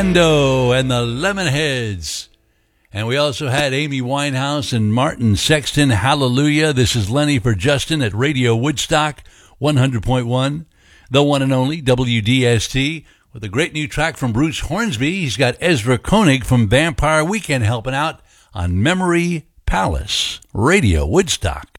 Endo and the Lemonheads. And we also had Amy Winehouse and Martin Sexton. Hallelujah. This is Lenny for Justin at Radio Woodstock 100.1, the one and only WDST, with a great new track from Bruce Hornsby. He's got Ezra Koenig from Vampire Weekend helping out on Memory Palace, Radio Woodstock.